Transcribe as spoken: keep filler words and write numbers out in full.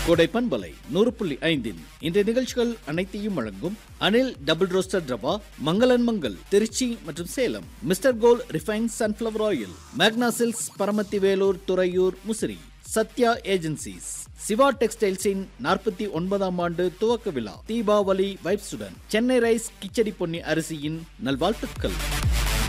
கோடை பண்பலை நூறு புள்ளி ஐந்தின் இன்றைய நிகழ்ச்சிகள் அனைத்தையும் வழங்கும் அனில் டபுள் ரோஸ்டர் ரவா, மங்களன் மங்கள் திருச்சி மற்றும் Salem, mister gold refined sunflower oil, மேக்னா சில்க்ஸ் பரமத்தி வேலூர் துறையூர் முசிறி, சத்யா ஏஜென்சிஸ், சிவா டெக்ஸ்டைல்ஸின் நாற்பத்தி ஒன்பதாம் ஆண்டு துவக்க விழா, தீபாவளி வைப்ஸுடன் சென்னை ரைஸ் கிச்சடி பொன்னி அரிசியின் நல்வாழ்த்துக்கள்.